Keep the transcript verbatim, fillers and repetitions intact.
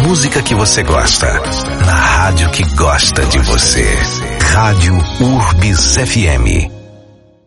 música que você gosta, na rádio que gosta de você. Rádio Urbis F M.